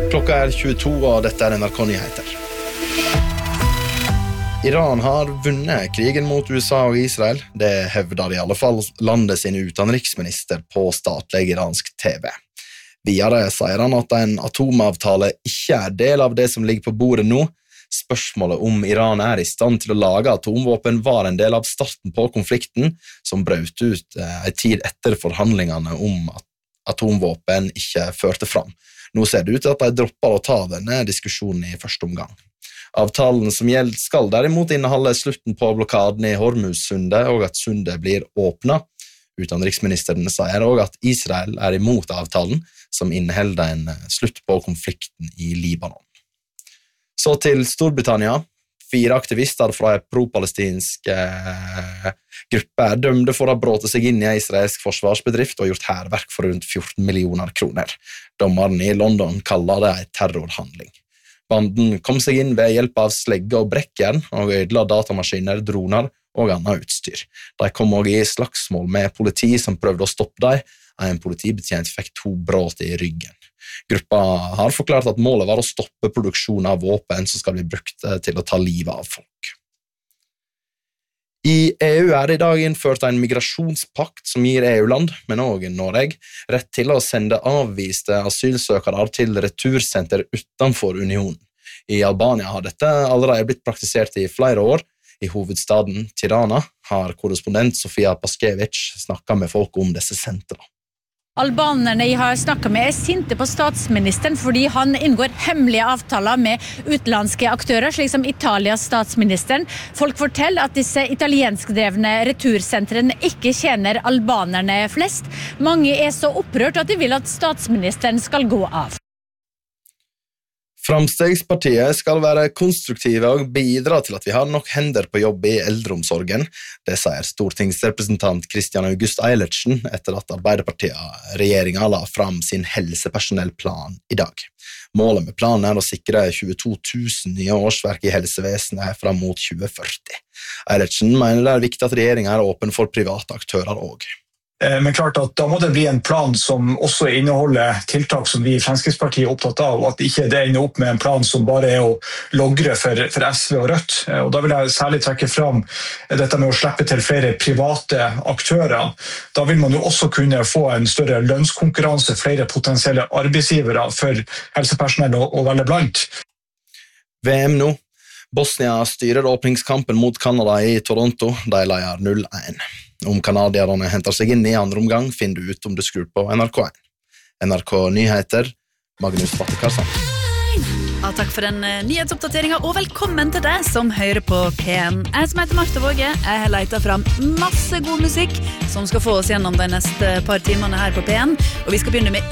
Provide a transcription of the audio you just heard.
Klokka 22, og dette NRK Nyheter. Iran har vunnet krigen mot USA og Israel. Det hevder i alle fall landet sin utenriksminister på statlig iransk TV. Videre sier han at en atomavtale ikke del av det som ligger på bordet nå. Spørsmålet om Iran i stand til å lage atomvåpen var en del av starten på konflikten, som brøt ut en tid etter forhandlingene om at atomvåpen ikke førte fram. Nå ser det ut til at de dropper å ta denne diskusjonen i første omgang. Avtalen som gjelder skal derimot inneholde slutten på blokaden i Hormuzsundet og at sundet blir åpnet. Utenriksministeren sier også at Israel imot avtalen, som inneholder en slutt på konflikten i Libanon. Så til Storbritannia. 4 aktivister fra en pro-palestinsk gruppe dømte for å ha bråtet seg inn i en israelsk forsvarsbedrift og gjort hærverk for rundt 14 millioner kroner. Dommeren i London kaller det en terrorhandling. Banden kom seg inn ved hjelp av slegge og brekkjern og ødela datamaskiner, droner og annet utstyr. De kom også i slagsmål med politi som prøvde å stoppe dem. En politibetjent fikk 2 bråt i ryggen. Gruppa har forklart at målet var å stoppe produksjon av våpen som skal bli brukt til å ta livet av folk. I EU det i dag innført en migrasjonspakt som gir EU-land, men også Norge, rett til å sende avviste asylsøkere til retursenter utenfor unionen. I Albania har dette allerede blitt praktisert i flere år. I hovedstaden Tirana har korrespondent Sofia Paskevic snakket med folk om disse sentrene. Albanerne jeg har snakket med sinte på statsministeren fordi han inngår hemmelige avtaler med utenlandske aktører, slik som Italias statsministeren. Folk forteller at disse italienskdrevne retursentrene ikke tjener albanerne flest. Mange så opprørt at de vil at statsministeren skal gå av. Framstegspartiet skal være konstruktive og bidra til at vi har nok hender på jobb i eldreomsorgen. Det sier stortingsrepresentant Christian August Eilertsen etter at Arbeiderpartiet-regjeringen la fram sin helsepersonellplan i dag. Målet med planen å sikre 22 000 nye årsverk i helsevesenet frem mot 2040. Eilertsen mener det viktig at regjeringen åpen for private aktører også. Men klart at da må det bli en plan som også inneholder tiltak som vi i Fremskrittspartiet opptatt av, og at ikke det ender opp med en plan som bare å logre for SV og Rødt. Og da vil jeg særlig trekke fram dette med å slippe til flere private aktører. Da vil man jo også kunne få en større lønnskonkurranse, flere potensielle arbeidsgivere for helsepersonell å velge blant. VM nå. Bosnia styrer åpningskampen mot Kanada i Toronto. De leder 0-1. Om kanadierne henter seg inn i andre omgang, finner du ut om du skrur på NRK1. NRK Nyheter, Magnus Battekarsson. Ja, takk for den nyhetsoppdateringen, og velkommen til deg som hører på P1. Jeg som heter Marte Våge, jeg har letet fram masse god musikk som skal få oss gjennom de neste par timene her på P1, og vi skal begynne med